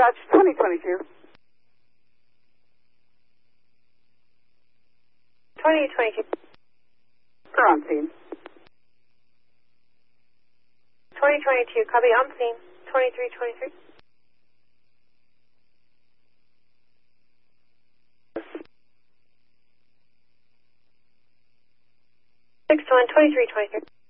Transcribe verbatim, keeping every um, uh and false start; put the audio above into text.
Dispatch twenty twenty-two. twenty twenty-two. We're on scene. twenty twenty-two, copy on scene. twenty-three twenty-three. six to one, twenty-three twenty-three.